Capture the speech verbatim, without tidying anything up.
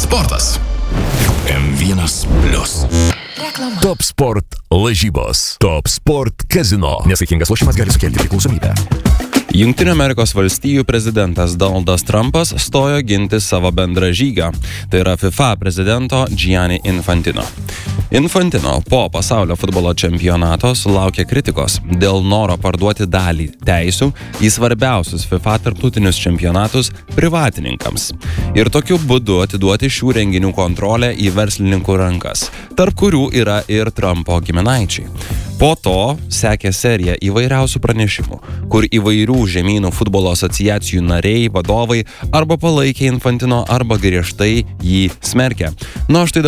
Sportas. M vienas plius. Reklama. Top Sport lažybos. Top Sport kazino. Nesaikingas lošimas gali sukelti priklausomybę. Jungtinių Amerikos valstijų prezidentas Donaldas Trumpas stojo ginti savo bendražygą, tai yra FIFA prezidento Gianni Infantino. Infantino po pasaulio futbolo čempionato sulaukė kritikos dėl noro parduoti dalį teisių į svarbiausius FIFA tarptautinius čempionatus privatininkams ir tokiu būdu atiduoti šių renginių kontrolę į verslininkų rankas, tarp kurių yra ir Trumpo giminaičiai. Po to sekė serija įvairiausių pranešimų, kur įvairių žemynų futbolo asociacijų nariai, vadovai arba palaikė Infantino, arba griežtai jį smerkė. Nu, štai